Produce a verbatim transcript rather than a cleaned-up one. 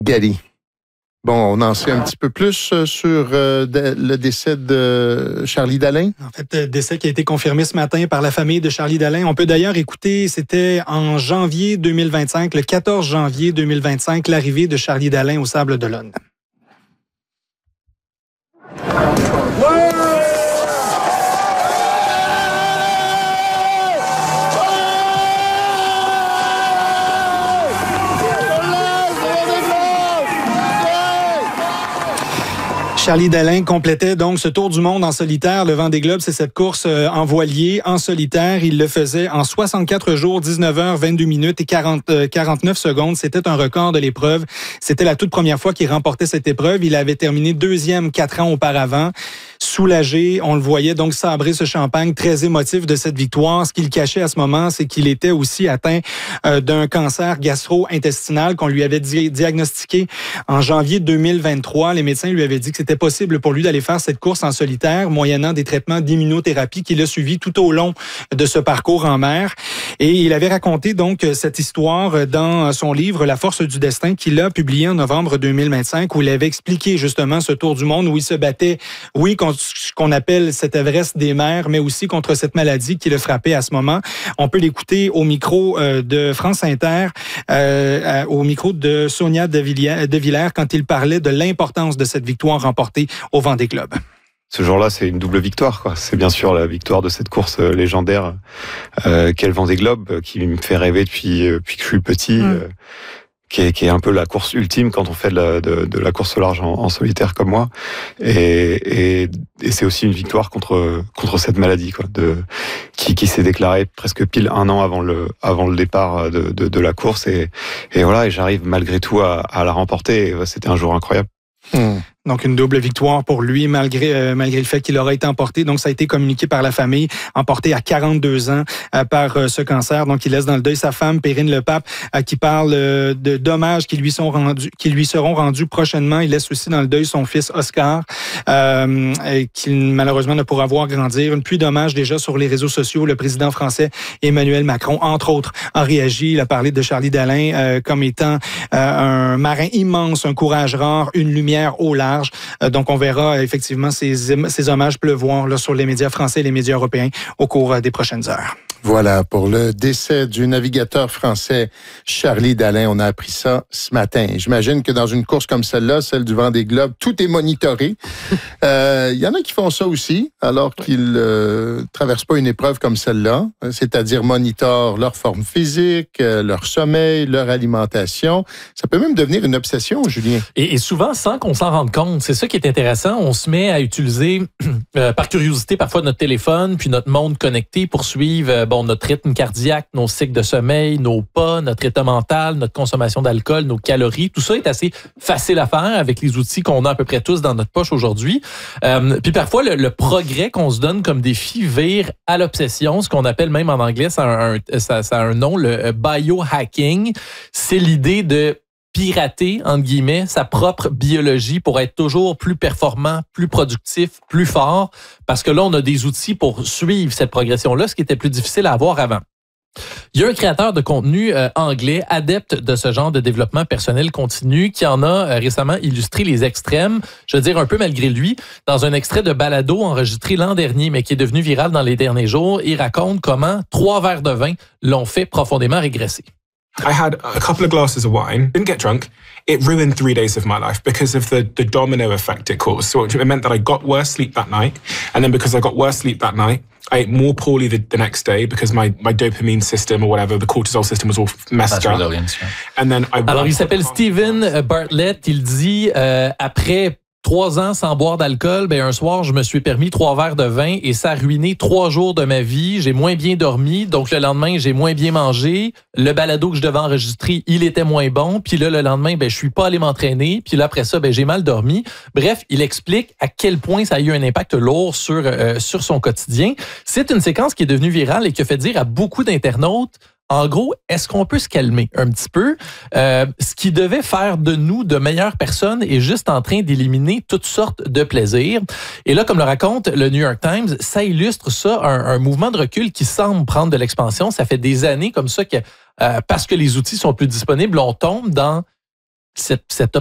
Gali. Bon, on en sait un petit peu plus sur euh, de, le décès de Charlie Dallain. En fait, le décès qui a été confirmé ce matin par la famille de Charlie Dallain. On peut d'ailleurs écouter, c'était en janvier deux mille vingt-cinq, le quatorze janvier deux mille vingt-cinq, l'arrivée de Charlie Dallain au Sables-d'Olonne. Charlie Dallain complétait donc ce tour du monde en solitaire. Le Vendée Globe, c'est cette course euh, en voilier, en solitaire. Il le faisait en soixante-quatre jours, dix-neuf heures, vingt-deux minutes et quarante, euh, quarante-neuf secondes. C'était un record de l'épreuve. C'était la toute première fois qu'il remportait cette épreuve. Il avait terminé deuxième quatre ans auparavant. Soulagé, on le voyait donc sabrer ce champagne, très émotif de cette victoire. Ce qu'il cachait à ce moment, c'est qu'il était aussi atteint euh, d'un cancer gastro-intestinal qu'on lui avait di- diagnostiqué en janvier deux mille vingt-trois. Les médecins lui avaient dit que c'était possible pour lui d'aller faire cette course en solitaire, moyennant des traitements d'immunothérapie qu'il a suivis tout au long de ce parcours en mer. Et il avait raconté donc cette histoire dans son livre La force du destin qu'il a publié en novembre deux mille vingt-cinq, où il avait expliqué justement ce tour du monde où il se battait, oui, contre ce qu'on appelle cet Everest des mers, mais aussi contre cette maladie qui le frappait à ce moment. On peut l'écouter au micro euh, de France Inter, euh, au micro de Sonia De Villers, de Villers quand il parlait de l'importance de cette victoire remportée au Vendée Globe. Ce jour-là, c'est une double victoire, quoi. C'est bien sûr la victoire de cette course légendaire euh, qu'est le Vendée Globe, qui me fait rêver depuis, depuis que je suis petit. Mmh. Euh, Qui est, qui est un peu la course ultime quand on fait de la, de, de la course au large en, en solitaire comme moi. Et, et, et c'est aussi une victoire contre, contre cette maladie, quoi, de, qui, qui s'est déclarée presque pile un an avant le, avant le départ de, de, de la course. Et, et voilà, et j'arrive malgré tout à, à la remporter. Et c'était un jour incroyable. Mmh. Donc, une double victoire pour lui, malgré euh, malgré le fait qu'il aura été emporté. Donc, ça a été communiqué par la famille, emporté à quarante-deux ans euh, par euh, ce cancer. Donc, il laisse dans le deuil sa femme, Perrine Lepape, euh, qui parle euh, de dommages qui lui sont rendus, qui lui seront rendus prochainement. Il laisse aussi dans le deuil son fils Oscar, euh, et qui malheureusement ne pourra voir grandir. Une pluie d'hommages déjà sur les réseaux sociaux. Le président français Emmanuel Macron, entre autres, a réagi. Il a parlé de Charlie Dallain euh, comme étant euh, un marin immense, un courage rare, une lumière au large. Donc, on verra effectivement ces, ces hommages pleuvoir là, sur les médias français et les médias européens au cours des prochaines heures. Voilà, pour le décès du navigateur français Charlie Dallain. On a appris ça ce matin. J'imagine que dans une course comme celle-là, celle du Vendée Globe, tout est monitoré. Il euh, y en a qui font ça aussi, alors qu'ils euh, traversent pas une épreuve comme celle-là, c'est-à-dire monitorent leur forme physique, euh, leur sommeil, leur alimentation. Ça peut même devenir une obsession, Julien. Et, et souvent, sans qu'on s'en rende compte. C'est ça qui est intéressant. On se met à utiliser, euh, par curiosité, parfois notre téléphone, puis notre montre connectée pour suivre euh, bon, notre rythme cardiaque, nos cycles de sommeil, nos pas, notre état mental, notre consommation d'alcool, nos calories. Tout ça est assez facile à faire avec les outils qu'on a à peu près tous dans notre poche aujourd'hui. Euh, puis parfois, le, le progrès qu'on se donne comme défi vire à l'obsession, ce qu'on appelle même en anglais, ça a un, ça, ça a un nom, le biohacking. C'est l'idée de pirater, entre guillemets, sa propre biologie pour être toujours plus performant, plus productif, plus fort, parce que là, on a des outils pour suivre cette progression-là, ce qui était plus difficile à avoir avant. Il y a un créateur de contenu euh, anglais, adepte de ce genre de développement personnel continu, qui en a euh, récemment illustré les extrêmes, je veux dire un peu malgré lui, dans un extrait de balado enregistré l'an dernier, mais qui est devenu viral dans les derniers jours. Il raconte comment trois verres de vin l'ont fait profondément régresser. I had a couple of glasses of wine, didn't get drunk. It ruined three days of my life because of the, the domino effect it caused. So it meant that I got worse sleep that night. And then because I got worse sleep that night, I ate more poorly the, the next day because my, my dopamine system or whatever, the cortisol system was all messed up. And then I Alors, il s'appelle Steven Bartlett. Il dit, euh, après trois ans sans boire d'alcool, ben un soir, je me suis permis trois verres de vin et ça a ruiné trois jours de ma vie. J'ai moins bien dormi, donc le lendemain, j'ai moins bien mangé. Le balado que je devais enregistrer, il était moins bon. Puis là, le lendemain, ben je suis pas allé m'entraîner. Puis là, après ça, ben j'ai mal dormi. Bref, il explique à quel point ça a eu un impact lourd sur, euh, sur son quotidien. C'est une séquence qui est devenue virale et qui a fait dire à beaucoup d'internautes, en gros, est-ce qu'on peut se calmer un petit peu? Euh, ce qui devait faire de nous de meilleures personnes est juste en train d'éliminer toutes sortes de plaisirs. Et là, comme le raconte le New York Times, ça illustre ça, un, un mouvement de recul qui semble prendre de l'expansion. Ça fait des années comme ça que, euh, parce que les outils sont plus disponibles, on tombe dans cette, cette